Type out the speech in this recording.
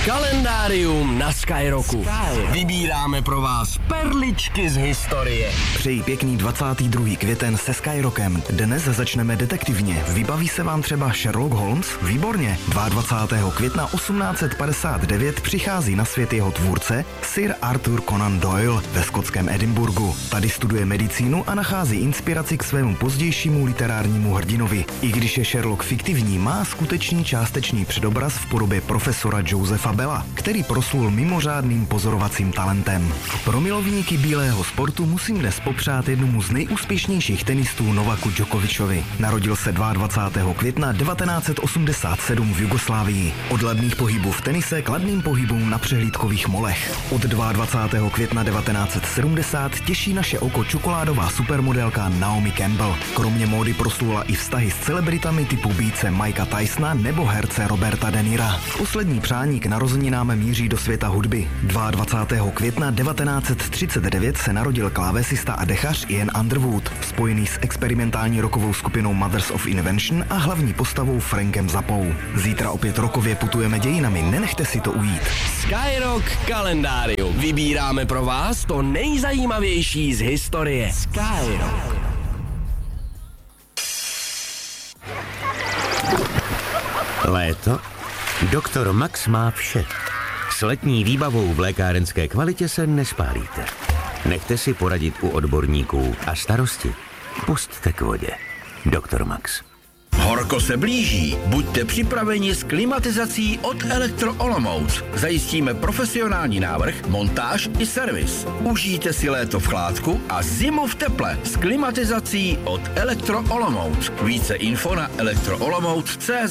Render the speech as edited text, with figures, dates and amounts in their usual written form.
Kalendárium na Skyrocku. Vybíráme pro vás perličky z historie. Přeji pěkný 22. květen se Skyrockem. Dnes začneme detektivně. Vybaví se vám třeba Sherlock Holmes? Výborně. 22. května 1859 přichází na svět jeho tvůrce Sir Arthur Conan Doyle ve skotském Edinburghu. Tady studuje medicínu a nachází inspiraci k svému pozdějšímu literárnímu hrdinovi. I když je Sherlock fiktivní, má skutečný částečný předobraz v podobě profesora Josepha Bella, který proslul mimořádným pozorovacím talentem. Pro milovníky bílého sportu musím dnes popřát jednomu z nejúspěšnějších tenistů Novaku Djokovičovi. Narodil se 22. května 1987 v Jugoslávii. Od ladných pohybů v tenise k ladným pohybům na přehlídkových molech. Od 22. května 1970 těší naše oko čokoládová supermodelka Naomi Campbell. Kromě módy proslula i vztahy s celebritami typu býce Mikea Tysona nebo herce Roberta De Nira. Poslední přání k narozeninám míří do světa hudby. 22. května 1939 se narodil klávesista a dechař Ian Underwood, spojený s experimentální rockovou skupinou Mothers of Invention a hlavní postavou Frankem Zappou. Zítra opět rokově putujeme dějinami, nenechte si to ujít. Skyrock kalendárium. Vybíráme pro vás to nejzajímavější z historie. Skyrock. Léto? Doktor Max má vše. S letní výbavou v lékárenské kvalitě se nespálíte. Nechte si poradit u odborníků a starosti pusťte k vodě. Doktor Max. Horko se blíží. Buďte připraveni s klimatizací od Elektro Olomouc. Zajistíme profesionální návrh, montáž i servis. Užijte si léto v chládku a zimu v teple s klimatizací od Elektro Olomouc. Více info na elektroolomouc.cz.